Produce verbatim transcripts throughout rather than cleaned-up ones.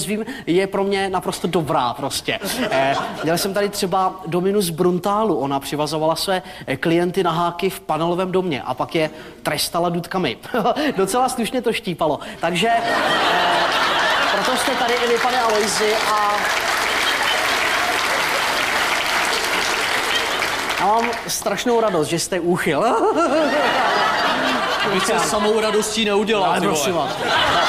dozvím, je pro mě naprosto dobrá prostě. Eh, měl jsem tady třeba Dominu z Bruntálu, ona přivazovala své klienty na háky v panelovém domě a pak je trestala důtkami. Docela slušně to štípalo. Takže eh, proto jste tady i vy, pane Alojzi, a já mám strašnou radost, že jste úchyl. Vy se samou radostí neuděláte, ale prosím vás.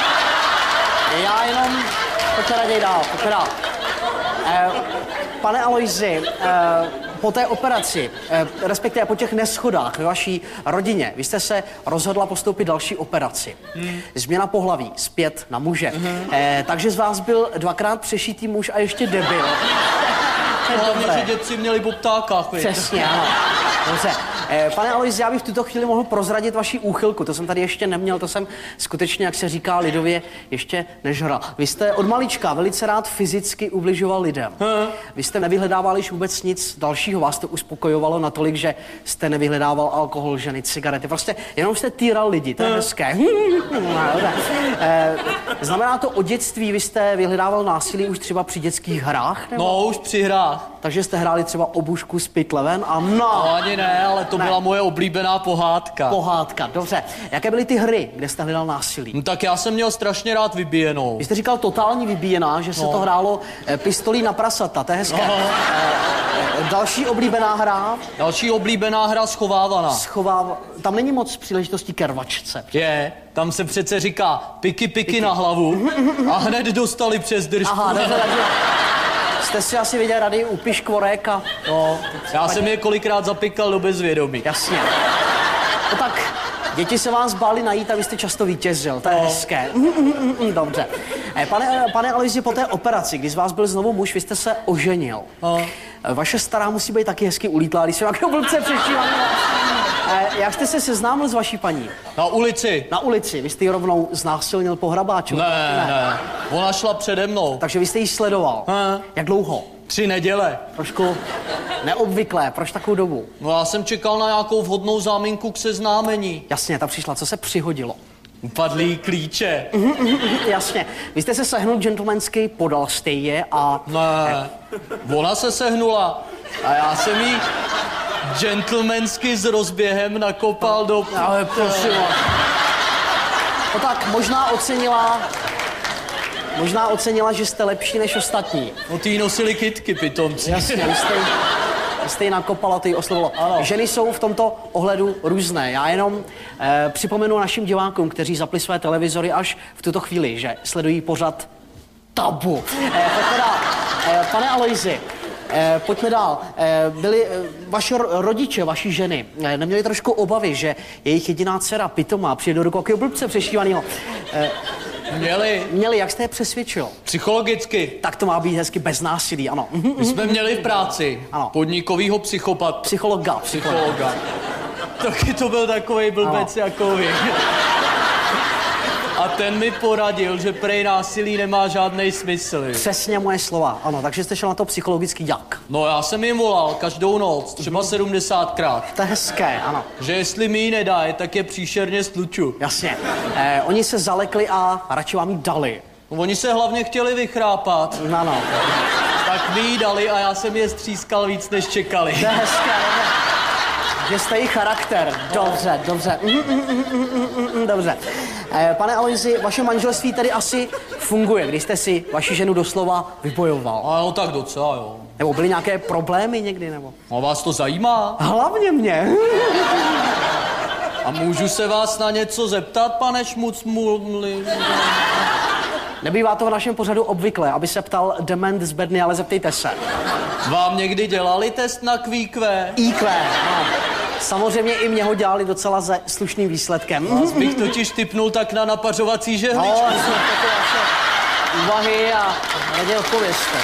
Já jenom, pojďte raději dál, pojďte dál. Eh, pane Alojzi, eh, po té operaci, eh, respektive po těch neschodách ve vaší rodině, vy jste se rozhodla postoupit další operaci. Hmm. Změna pohlaví, zpět na muže. Hmm. Eh, takže z vás byl dvakrát přešitý muž a ještě debil. Hlavně, že děti měli po ptákách, víš? Přesně, ano. Dobře. Eh, pane Alojzi, já bych v tuto chvíli mohl prozradit vaši úchylku. To jsem tady ještě neměl, to jsem skutečně, jak se říká lidově, ještě nežral. Vy jste od malička velice rád fyzicky ubližoval lidem. Hmm. Vy jste nevyhledával již vůbec nic dalšího. Vás to uspokojovalo natolik, že jste nevyhledával alkohol, ženy, cigarety. Prostě jenom jste týral lidi, to je hmm. hezké. eh, znamená to od dětství, vy jste vyhledával násilí už třeba při dětských hrách? Nebo? No, už při hrách. Takže jste hráli třeba obušku z pytleven a no. No, ani ne, ale to ne. byla moje oblíbená pohádka. Pohádka, dobře. Jaké byly ty hry, kde jste hledal násilí? No tak já jsem měl strašně rád vybíjenou. Vy jste říkal totální vybíjená, že se no. to hrálo e, pistolí na prasata, to je hezké. No. E, další oblíbená hra? Další oblíbená hra schovávaná. Schováv... Tam není moc příležitostí ke rvačce. Je, tam se přece říká piky, piky, piky. na hlavu a hned dostali přes držku. Aha, dobře, takže jste si asi viděl rady u piškvorek a... No, já jsem je kolikrát zapikal do bezvědomí. Jasně. No tak, děti se vás báli najít a vy jste často vítězil, to je no. hezké. Dobře. Pane, pane Alojzi, po té operaci, když z vás byl znovu muž, vy jste se oženil. No. Vaše stará musí být taky hezky ulítlá, když jsem jako blbce přešívaný. Jak jste se seznámil s vaší paní? Na ulici. Na ulici, vy jste ji rovnou znásilnil po hrabáču? Ne, ne, ne. Ona šla přede mnou. Takže vy jste ji sledoval? Ne. Jak dlouho? Tři neděle. Trošku neobvyklé, proč takovou dobu? No já jsem čekal na nějakou vhodnou záminku k seznámení. Jasně, ta přišla, co se přihodilo? Upadlý klíče. Jasně. Vy jste se sehnul gentlemansky, podal jste je a... Ne, ona se sehnula a já jsem jí gentlemansky s rozběhem nakopal do... Ale prosím vás. No tak možná ocenila... Možná ocenila, že jste lepší než ostatní. No ty nosili kytky, pitomci. Jasně, vy jste, vy jste ji nakopala, ty ji oslovilo. Ano. Ženy jsou v tomto ohledu různé. Já jenom eh, připomenu našim divákům, kteří zapli své televizory až v tuto chvíli, že sledují pořad Tabu. Eh, pojďme dál. Eh, pane Alojzi, eh, pojďme dál. Eh, byli eh, vaši rodiče, vaši ženy, eh, neměli trošku obavy, že jejich jediná dcera pitomá přijde do rukou jakého blbce přešívanýho. Eh, Měli. Měli, jak jste je přesvědčil? Psychologicky. Tak to má být hezky bez násilí, ano. My jsme měli v práci ano. podnikovýho psychopata. Psychologa. Psychologa. Taky to byl takovej blbec jako vy. A ten mi poradil, že prej násilí nemá žádnej smysl. Přesně moje slova, ano, takže jste šel na to psychologicky jak? No já jsem jim volal každou noc, třeba sedmdesátkrát. To je hezké, ano. Že jestli mi ji nedají, tak je příšerně stluču. Jasně. Eh, oni se zalekli a radši vám ji dali. No, oni se hlavně chtěli vychrápat. No, no. Tak mi ji dali a já jsem je střískal víc, než čekali. To je hezké, že jste jí charakter. Dobře, dobře. Dobře. Eh, pane Alojzi, vaše manželství tedy asi funguje, když jste si vaši ženu doslova vybojoval. Ano, tak docela, jo. Nebo byly nějaké problémy někdy, nebo? A vás to zajímá? Hlavně mě. A můžu se vás na něco zeptat, pane Šmucmulli? Nebývá to v našem pořadu obvyklé, aby se ptal dement z bedny, ale zeptejte se. Vám někdy dělali test na Q Q? I Q, no. Samozřejmě i mě ho dělali docela se slušným výsledkem. Vás bych totiž tipnul tak na napařovací žehličku. No, jsou takové vaše úvahy a raději odpovězte.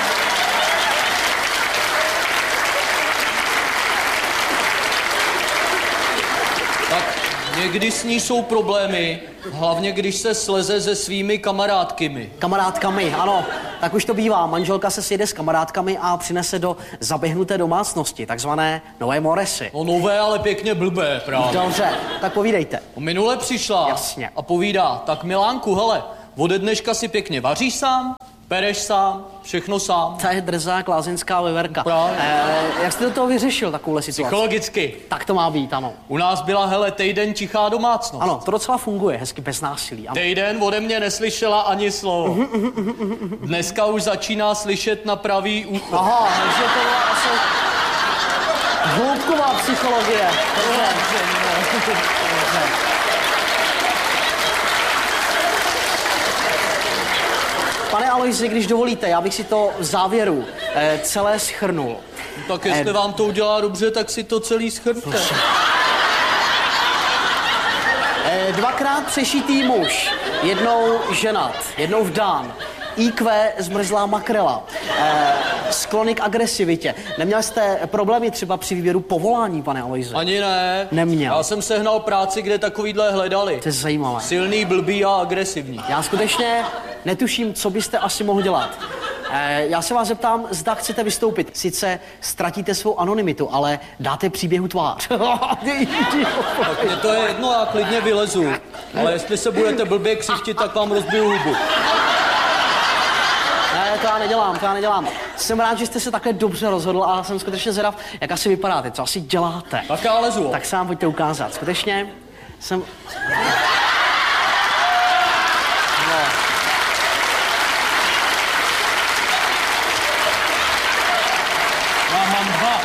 Tak někdy s ní jsou problémy, hlavně když se sleze se svými kamarádkymi. Kamarádkami, ano. Tak už to bývá. Manželka se sjede s kamarádkami a přinese do zaběhnuté domácnosti, takzvané nové moresy. No nové, ale pěkně blbé, právě. Dobře, tak povídejte. Minule přišla Jasně. a povídá, tak Milánku, hele, ode dneška si pěkně vaříš sám, pereš sám, všechno sám. To je drzá klázeňská veverka. E, jak jste do toho vyřešil takovouhle situaci? Psychologicky. Tak to má být, ano. U nás byla, hele, týden tichá domácnost. Ano, to docela funguje, hezky bez násilí. Ano. Týden ode mě neslyšela ani slovo. Dneska už začíná slyšet na pravý ucho. Aha, takže to byla asi hloubková psychologie. Dobře. Pane Aloisi, když dovolíte, já bych si to v závěru eh, celé shrnul. Tak jestli Eh, vám to udělá dobře, tak si to celý shrňte. Eh, dvakrát přešitý muž, jednou ženat, jednou vdán. í kvé zmrzlá makrela, eh, sklony k agresivitě. Neměl jste problémy třeba při výběru povolání, pane Aloisi? Ani ne. Neměl. Já jsem sehnal práci, kde takovýhle hledali. To je zajímavé. Silný, blbý a agresivní. Já skutečně netuším, co byste asi mohl dělat. Eh, já se vás zeptám, zda chcete vystoupit. Sice ztratíte svou anonymitu, ale dáte příběhu tvář. Tak mě to je jedno, já klidně vylezu. Ale jestli se budete blbě křištit, tak vám rozbiju hubu. Ne, to já nedělám, to já nedělám. Jsem rád, že jste se takhle dobře rozhodl a jsem skutečně zvědav, jak asi vypadáte, co asi děláte. Tak já lezu. Tak se vám pojďte ukázat. Skutečně jsem... No. Já mám dva.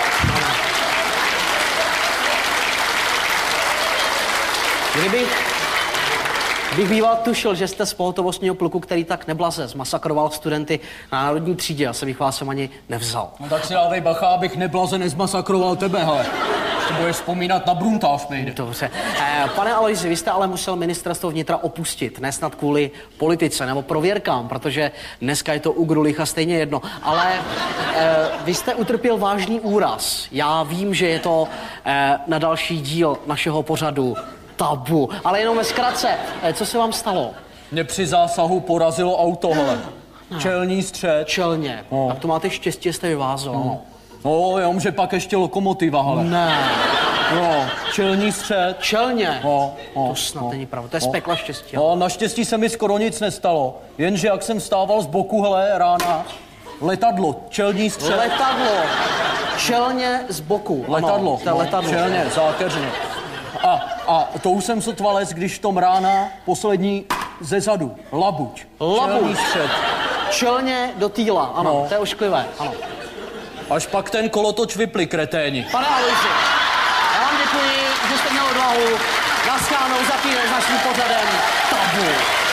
Kdybych, bych býval tušil, že jste z pohotovostního pluku, který tak neblaze zmasakroval studenty na národní třídě, asi bych vás sem ani nevzal. No tak si dávej bacha, abych neblaze nezmasakroval tebe, hele. To budeš vzpomínat na Bruntář, nejde. Dobře. Eh, pane Aloisi, vy jste ale musel ministerstvo vnitra opustit, ne snad kvůli politice nebo prověrkám, protože dneska je to u Grulicha stejně jedno. Ale eh, vy jste utrpěl vážný úraz. Já vím, že je to eh, na další díl našeho pořadu Tabu. Ale jenom ve zkratce, eh, co se vám stalo? Mě při zásahu porazilo auto, hele. Čelní střed. Čelně. No. Tak to máte štěstí, jste vyvázal. No. No, jenom, že pak ještě lokomotiva, hele. Ne. No, čelní střed. Čelně? No, no, To snad no, není pravda. To je no. z pekla štěstí. No, naštěstí se mi skoro nic nestalo. Jenže jak jsem stával z boku, hele, rána, letadlo, čelní střed. Letadlo. Čelně z boku. Letadlo, Ano, to je letadlo. čelně, zákeřně. A, a to už jsem sotva les, když v tom rána poslední ze zadu, labuť. Labuť. Čelní střed. Čelně do týla, ano, No. to je ošklivé, ano. Až pak ten kolotoč vypli, kreténi. Pane Aloisi, já vám děkuji, že jste měl odvahu naschánout za týden s naším pořadem Tabu.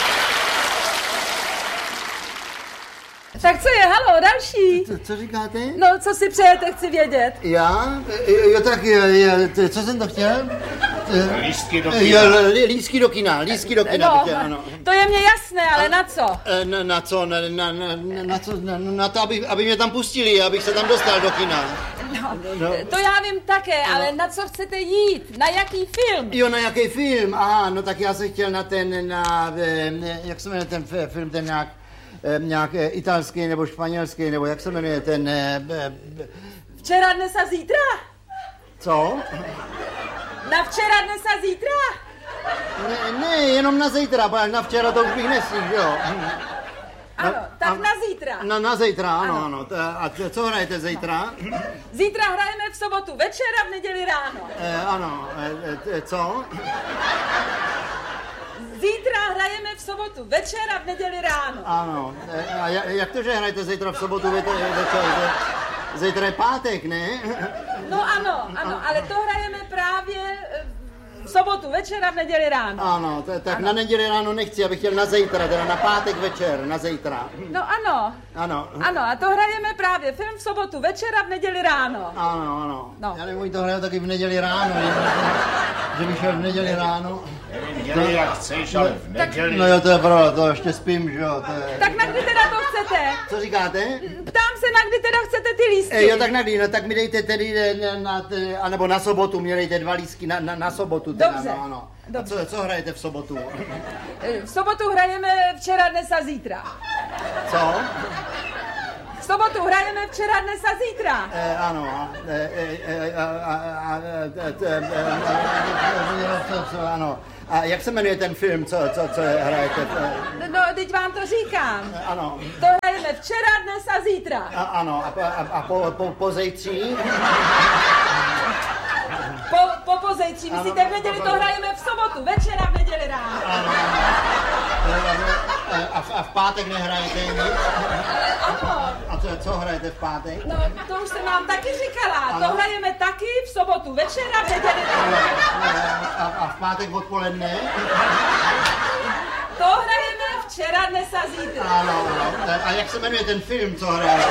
Tak co je, halo, další? Co, co říkáte? No, co si přejete, chci vědět. Já? Jo, jo tak jo, jo, t- co jsem to chtěl? Lístky do Jo, kina. li- lístky do kina, lístky do kina No, bych chtěl, ano. to je mně jasné, ale na co? E, Na, na co? Na, na, na, na, co? Na, na to, aby, aby mě tam pustili, abych se tam dostal do kina. No, No. to já vím také, ale na co chcete jít? Na jaký film? Jo, na jaký film? Aha, no tak já jsem chtěl na ten, na, e, jak se jmenuje ten f- film, ten nějak, e, nějak e, italský nebo španělský, nebo jak se jmenuje ten, e, e, Včera, dnes a zítra? co? Na včera, dnes a zítra? Ne, ne, jenom na zítra, protože na včera to už bych nestihl, jo. Ano, tak a- na zítra. Na, na zítra, ano, ano. To- A co- co hrajete zítra? Zítra hrajeme v sobotu večer a v neděli ráno. Eh, ano, eh, eh, co? Zítra hrajeme v sobotu večer a v neděli ráno. Ano. Eh, a ja- jak to, že hrajete zítra v sobotu večer? Zítra je pátek, ne? No ano, ano, ale to hrajeme právě eh, v sobotu večer a v neděli ráno. Ano, t- tak na neděli ráno nechci, abych chtěl na zítra, teda na pátek večer, na zítra. No ano, Ano. ano, a to hrajeme právě film v sobotu večer a v neděli ráno. Ano, ano. No. Já nevím, oni to hrajou taky v neděli ráno, že bych šel v neděli ráno. Neděli jak chceš, ale v neděli. No jo, to je pravda, to ještě spím, že jo, to je... Tak na kdy teda to chcete? Co říkáte? Ptám se, na kdy teda chcete ty lístky. E, jo, tak na kdy, no tak mi dejte tedy, eh, na, na, anebo na sobotu, mě dejte dva lístky na, na, na sobotu. Teda, Dobře, no, ano. A dobře. co, co hrajete v sobotu? V sobotu hrajeme včera, dnes a zítra. Co? V sobotu hrajeme včera, dnes a zítra. E, ano. a- E, e, e, a, a, a, e, t- e, e, co- co- ano. A jak se jmenuje ten film, co, co, co hrajete? E, No, teď vám to říkám. Ano. To hrajeme včera, dnes a zítra. A, ano, a, a, a po, po, po zejtří? Po, po pozejtří, myslíte, v neděli to hrajeme v sobotu, večera, v neděli ráno. Ano, ano. A v, a v pátek nehrajete nic? Ano. A co, co hrajete v pátek? No, to už jsem vám taky říkala. Ano. To hrajeme taky v sobotu, večera, v neděli ráno. A, a v pátek odpoledne? To hrajeme včera, dnes a zítra. Ano, ano. A jak se jmenuje ten film, co hrajete?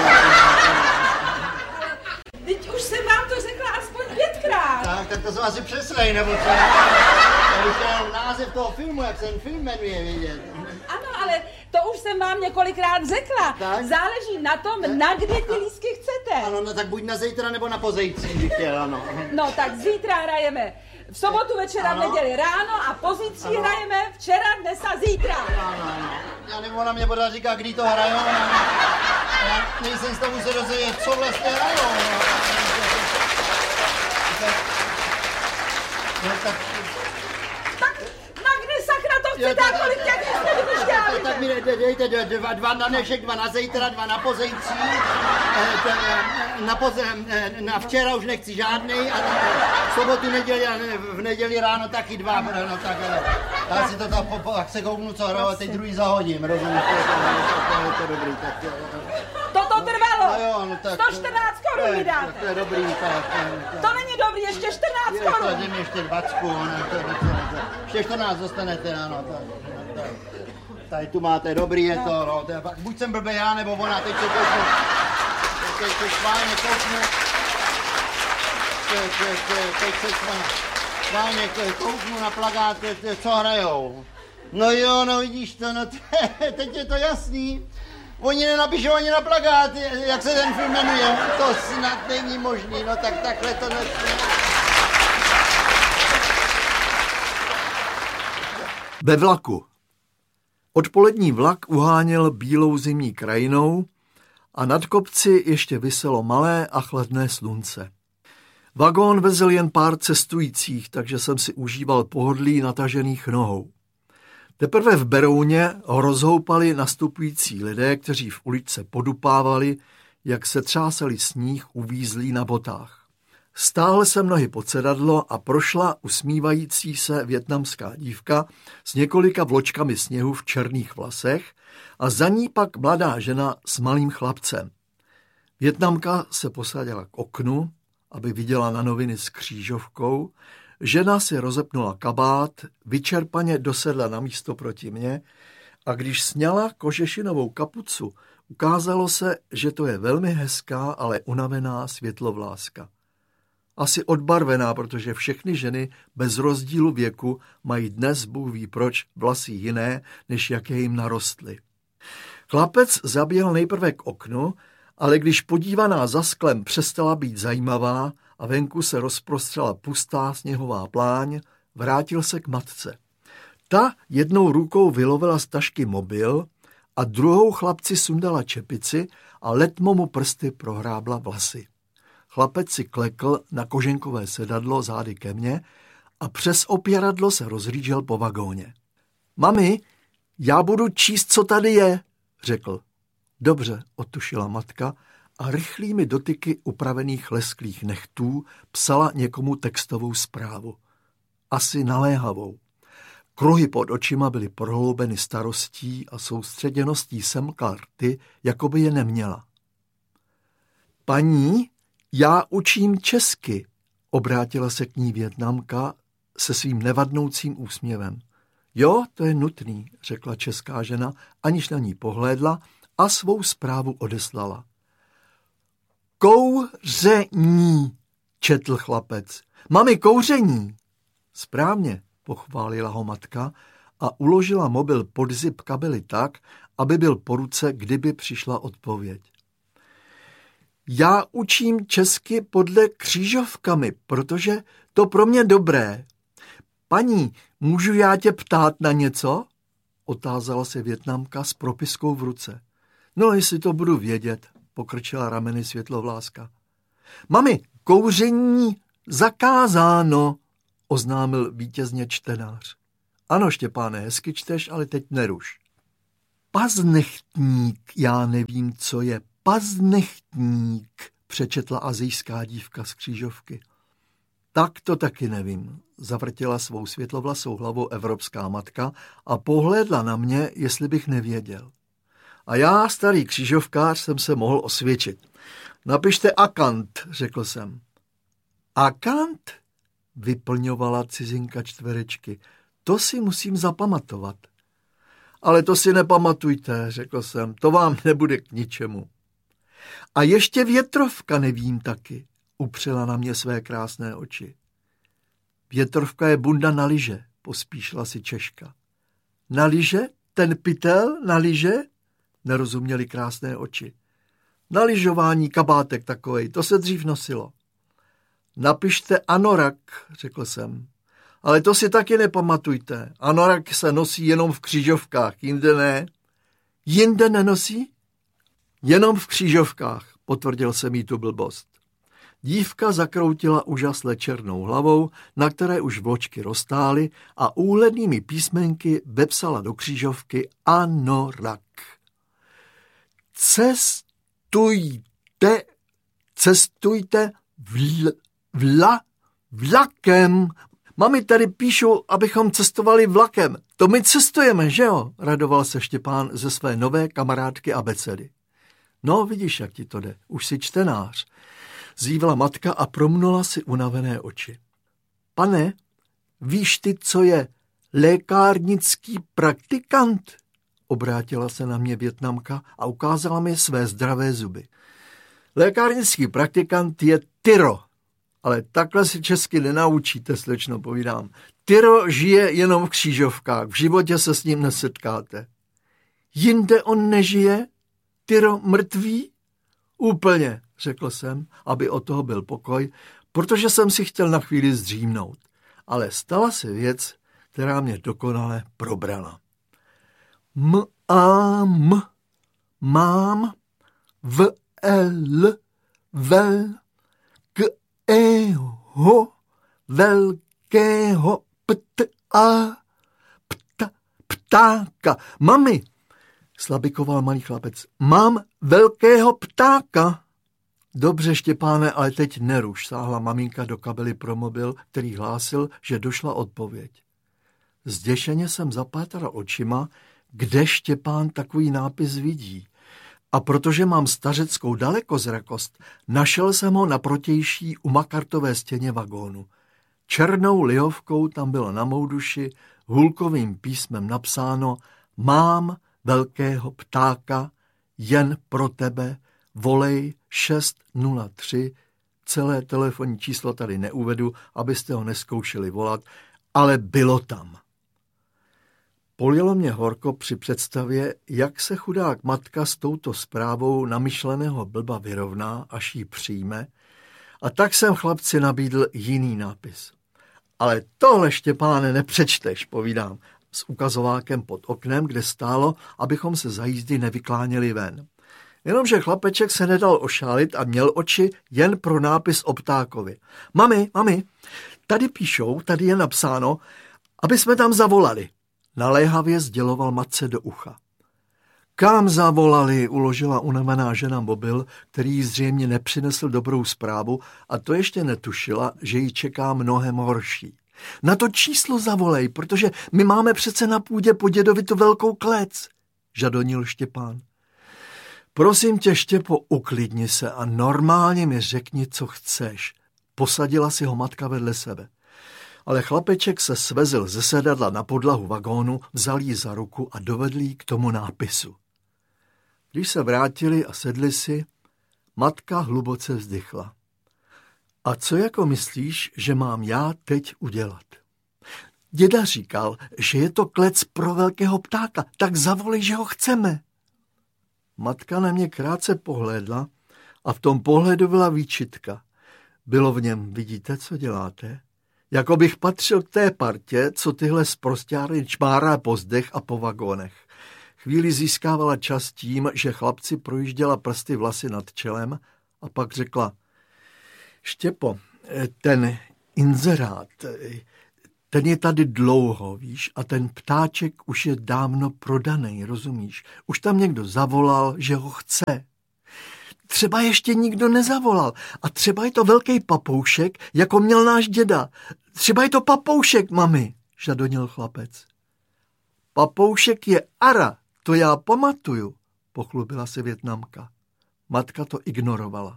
Teď už jsem vám to řekla aspoň pětkrát. Tak, tak to jsem asi přeslej, nebo co? Já bych chtěl název toho filmu, jak se ten film jmenuje, vědět. Ano, ale to už jsem vám několikrát řekla. Tak? Záleží na tom, na kde ty lístky chcete. Ano, no tak buď na zítra, nebo na pozejtří, bych chtěl, ano. No, tak zítra hrajeme v sobotu večera, Ano. v neděli ráno a pozítří Ano. hrajeme včera, dnes a zítra. Ano, ano. Já nevím, ona mě pořád říká, kdy to hrajou. Já nejsem z toho se dozvědět, co vlastně hrajou. No, tak, Tak na kde sakra to Jo, chcete tak- a kolik těch jste vypuštěli? tak mi dej- dejte dej, dva, dva na dnešek, dva na zítra, dva na pozejtří. Eh, ten, eh, Na, poze, eh, na včera už nechci žádnej a v sobotu, neděli a ne- v neděli ráno taky dva. No, tak, eh, já si to tak, po, po, jak se kouknu, co hraju, a teď druhý zahodím, rozumíš? To je to, to, je to dobrý, tak eh, Toto trvalo. no jo, no tak... sto čtrnáct korun mi To dáte. je dobrý, tak... tak. To není dobrý, ještě čtrnáct Je, korun. kladím ještě dvacku, no, to je docela, to, ještě čtrnáct dostanete, ano, tak, tak. Tady tu máte, dobrý je to, no, to je, pak, buď jsem blbej já, nebo ona, teď se kouknu, teď se schválně kouknu, teď, teď, teď, teď se schválně kouknu na plakát, co hrajou. No jo, no vidíš to, no teď je to jasný. Oni nenapíšou ani na plakát, jak se ten film jmenuje. To snad není možný, no tak takhle to nesmí. Ve vlaku. Odpolední vlak uháněl bílou zimní krajinou a nad kopci ještě viselo malé a chladné slunce. Vagón vezl jen pár cestujících, takže jsem si užíval pohodlí natažených nohou. Teprve v Berouně ho rozhoupali nastupující lidé, kteří v uličce podupávali, jak se třáseli sníh uvízlý na botách. Stáhl jsem nohy pod sedadlo a prošla usmívající se vietnamská dívka s několika vločkami sněhu v černých vlasech a za ní pak mladá žena s malým chlapcem. Vietnamka se posadila k oknu, aby viděla na noviny s křížovkou. Žena si rozepnula kabát, vyčerpaně dosedla na místo proti mně a když sňala kožešinovou kapucu, ukázalo se, že to je velmi hezká, ale unavená světlovláska. Asi odbarvená, protože všechny ženy bez rozdílu věku mají dnes, Bůh ví proč, vlasy jiné, než jaké jim narostly. Chlapec zaběhl nejprve k oknu, ale když podívaná za sklem přestala být zajímavá a venku se rozprostřela pustá sněhová pláň, vrátil se k matce. Ta jednou rukou vylovila z tašky mobil a druhou chlapci sundala čepici a letmo mu prsty prohrábla vlasy. Chlapec si klekl na koženkové sedadlo zády ke mně a přes opěradlo se rozhlížel po vagóně. Mami, já budu číst, co tady je, řekl. Dobře, odtušila matka a rychlými dotyky upravených lesklých nechtů psala někomu textovou zprávu. Asi naléhavou. Kruhy pod očima byly prohloubeny starostí a soustředěností semkla rty, jako by je neměla. Paní, já učím česky, obrátila se k ní Vietnamka se svým nevadnoucím úsměvem. Jo, to je nutný, řekla česká žena, aniž na ní pohlédla a svou zprávu odeslala. Kouření, četl chlapec. Mami, kouření. Správně, pochválila ho matka a uložila mobil pod zip kabely tak, aby byl po ruce, kdyby přišla odpověď. Já učím česky podle křížovkami, protože to pro mě dobré. Paní, můžu já tě ptát na něco? Otázala se Vietnamka s propiskou v ruce. No, jestli to budu vědět, pokrčila rameny světlovláska. Mami, kouření zakázáno, oznámil vítězně čtenář. Ano, Štěpáne, hezky čteš, ale teď neruš. Paznechtník, já nevím, co je paznechtník, přečetla asijská dívka z křížovky. Tak to taky nevím, zavrtěla svou světlovlasou hlavou evropská matka a pohlédla na mě, jestli bych nevěděl. A já, starý křížovkář, jsem se mohl osvědčit. Napište akant, řekl jsem. Akant? Vyplňovala cizinka čtverečky. To si musím zapamatovat. Ale to si nepamatujte, řekl jsem, to vám nebude k ničemu. A ještě větrovka nevím taky, upřela na mě své krásné oči. Větrovka je bunda na lyže, pospíšila si Češka. Na lyže? Ten pytel na lyže? Nerozuměli krásné oči. Na lyžování kabátek takovej, to se dřív nosilo. Napište anorak, řekl jsem. Ale to si taky nepamatujte. Anorak se nosí jenom v křížovkách, jinde ne. Jinde nenosí? Jenom v křížovkách, potvrdil jsem jí tu blbost. Dívka zakroutila úžasle černou hlavou, na které už vločky roztály a úhlednými písmenky vepsala do křížovky anorak. Cestujte, cestujte vl, vla, vlakem. Mami, tady píšu, abychom cestovali vlakem. To my cestujeme, že jo? Radoval se Štěpán ze své nové kamarádky abecedy. No, vidíš, jak ti to jde. Už jsi čtenář. Zývla matka a promnula si unavené oči. Pane, víš ty, co je lékárnický praktikant? Obrátila se na mě Vietnamka a ukázala mi své zdravé zuby. Lékárnický praktikant je tyro. Ale takhle si česky nenaučíte, slečno, povídám. Tyro žije jenom v křížovkách, v životě se s ním nesetkáte. Jinde on nežije? Tyro mrtvý? Úplně, řekl jsem, aby od toho byl pokoj, protože jsem si chtěl na chvíli zdřímnout. Ale stala se věc, která mě dokonale probrala. M a m, mám, v l, vel, k eho, velkého pt a pta, ptáka. Mami, slabikoval malý chlapec, mám velkého ptáka. Dobře, Štěpáne, ale teď neruš, sáhla maminka do kabely pro mobil, který hlásil, že došla odpověď. Zděšeně jsem zapátral očima, kde Štěpán takový nápis vidí. A protože mám stařeckou dalekozrakost, našel jsem ho na protější u makartové stěně vagónu. Černou lihovkou tam bylo na mou duši hulkovým písmem napsáno mám velkého ptáka, jen pro tebe, volej šest nula tři, celé telefonní číslo tady neuvedu, abyste ho neskoušeli volat, ale bylo tam. Poljelo mě horko při představě, jak se chudák matka s touto zprávou namyšleného blba vyrovná, až ji přijme, a tak jsem chlapci nabídl jiný nápis. Ale tohle, Štěpáne, nepřečteš, povídám, s ukazovákem pod oknem, kde stálo, abychom se za jízdy nevykláněli ven. Jenomže chlapeček se nedal ošálit a měl oči jen pro nápis o ptákovi. Mami, mami, tady píšou, tady je napsáno, aby jsme tam zavolali. Naléhavě sděloval matce do ucha. Kam zavolali, uložila unavená žena mobil, který jí zřejmě nepřinesl dobrou zprávu a to ještě netušila, že ji čeká mnohem horší. Na to číslo zavolej, protože my máme přece na půdě po dědovi tu velkou klec, žadonil Štěpán. Prosím tě, Štěpo, uklidni se a normálně mi řekni, co chceš. Posadila si ho matka vedle sebe. Ale chlapeček se svezl ze sedadla na podlahu vagónu, vzal jí za ruku a dovedl jí k tomu nápisu. Když se vrátili a sedli si, matka hluboce vzdychla. A co jako myslíš, že mám já teď udělat? Děda říkal, že je to klec pro velkého ptáka, tak zavolej, že ho chceme. Matka na mě krátce pohlédla a v tom pohledu byla výčitka. Bylo v něm, vidíte, co děláte? Jako bych patřil k té partě, co tyhle sprosťárny čmárá po zdech a po vagónech. Chvíli získávala čas tím, že chlapci projížděla prsty vlasy nad čelem a pak řekla: Štěpo, ten inzerát, ten je tady dlouho, víš, a ten ptáček už je dávno prodaný, rozumíš? Už tam někdo zavolal, že ho chce. Třeba ještě nikdo nezavolal a třeba je to velký papoušek, jako měl náš děda. Třeba je to papoušek, mami, žadonil chlapec. Papoušek je Ara, to já pamatuju, pochlubila se Vietnamka. Matka to ignorovala.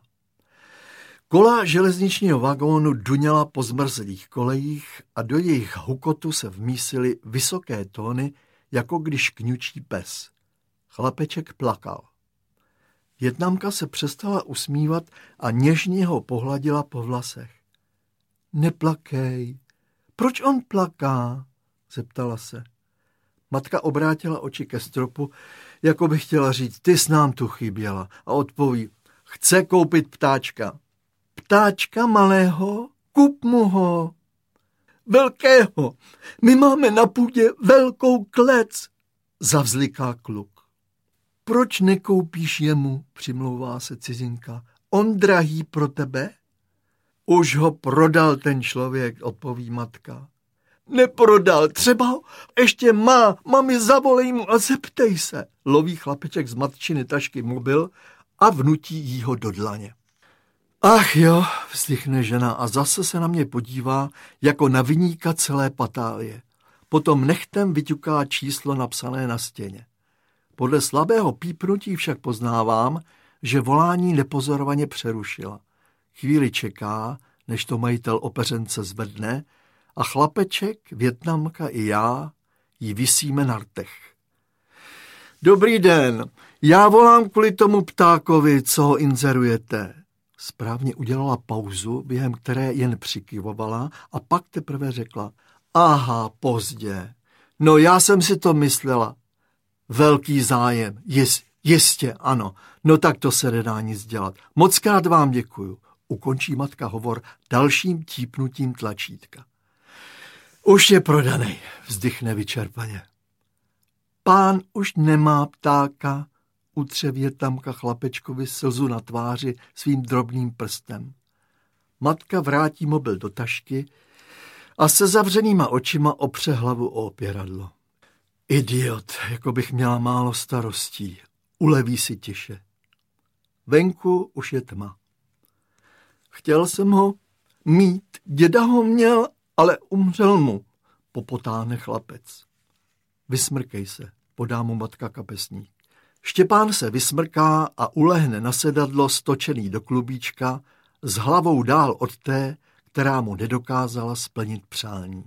Kola železničního vagónu duněla po zmrzlých kolejích a do jejich hukotu se vmísily vysoké tóny, jako když kňučí pes. Chlapeček plakal. Vietnamka se přestala usmívat a něžně ho pohladila po vlasech. Neplakej. Proč on plaká? Zeptala se. Matka obrátila oči ke stropu, jako by chtěla říct, ty jsi nám tu chyběla, a odpoví, chce koupit ptáčka. Ptáčka malého? Kup mu ho. Velkého. My máme na půdě velkou klec, zavzliká kluk. Proč nekoupíš jemu, přimlouvá se cizinka. On drahý pro tebe? Už ho prodal ten člověk, odpoví matka. Neprodal, třeba ho ještě má, mami, zavolej mu a zeptej se. Loví chlapeček z matčiny tašky mobil a vnutí jí ho do dlaně. Ach jo, vzdychne žena a zase se na mě podívá jako na viníka celé patálie. Potom nechtem vyťuká číslo napsané na stěně. Podle slabého pípnutí však poznávám, že volání nepozorovaně přerušila. Chvíli čeká, než to majitel opeřence zvedne, a chlapeček, Vietnamka i já jí visíme na rtech. Dobrý den, já volám kvůli tomu ptákovi, co ho inzerujete. Správně udělala pauzu, během které jen přikyvovala a pak teprve řekla, aha, pozdě. No já jsem si to myslela. Velký zájem, Jist, jistě, ano. No tak to se nedá nic dělat. Mockrát vám děkuju. Ukončí matka hovor dalším típnutím tlačítka. Už je prodaný, vzdychne vyčerpaně. Pán už nemá ptáka, utře Vietnamka chlapečkovi slzu na tváři svým drobným prstem. Matka vrátí mobil do tašky a se zavřenýma očima opře hlavu o opěradlo. Idiot, jako bych měla málo starostí, uleví si tiše. Venku už je tma. Chtěl jsem ho mít, děda ho měl, ale umřel mu, popotáhne chlapec. Vysmrkej se, podá mu matka kapesník. Štěpán se vysmrká a ulehne na sedadlo stočený do klubíčka s hlavou dál od té, která mu nedokázala splnit přání.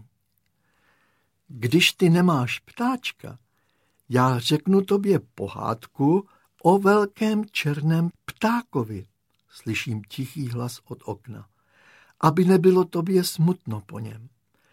Když ty nemáš ptáčka, já řeknu tobě pohádku o velkém černém ptákovi, slyším tichý hlas od okna, aby nebylo tobě smutno po něm.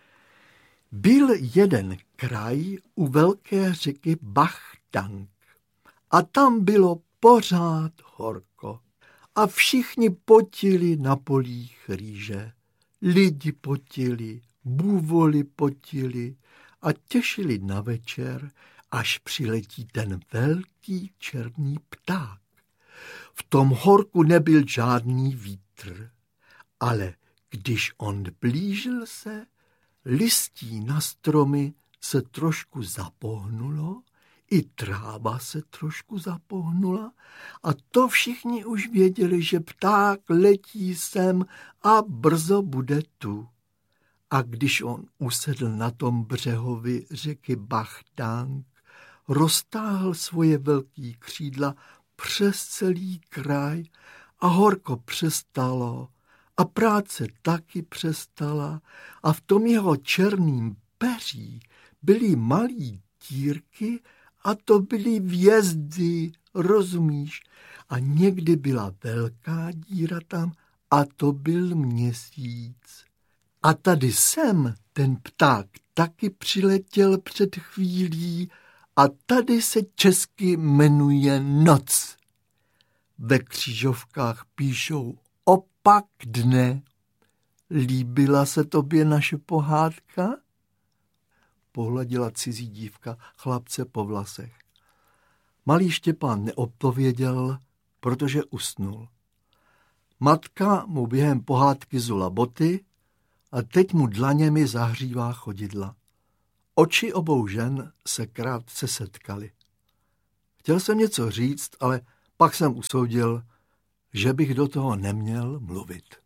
Byl jeden kraj u velké řeky Bach Dang a tam bylo pořád horko a všichni potili na polích rýže. Lidi potili, bůvoli potili a těšili na večer, až přiletí ten velký černý pták. V tom horku nebyl žádný vítr, ale když on blížil se, listí na stromy se trošku zapohnulo, i tráva se trošku zapohnula a to všichni už věděli, že pták letí sem a brzo bude tu. A když on usedl na tom břehovi řeky Bach Dang, roztáhl svoje velký křídla přes celý kraj a horko přestalo a práce taky přestala a v tom jeho černým peří byly malý dírky a to byly hvězdy, rozumíš? A někdy byla velká díra tam a to byl měsíc. A tady sem ten pták taky přiletěl před chvílí a tady se česky jmenuje noc. Ve křížovkách píšou opak dne. Líbila se tobě naše pohádka? Pohladila cizí dívka chlapce po vlasech. Malý Štěpán neodpověděl, protože usnul. Matka mu během pohádky zula boty a teď mu dlaněmi zahřívá chodidla. Oči obou žen se krátce setkaly. Chtěl jsem něco říct, ale pak jsem usoudil, že bych do toho neměl mluvit.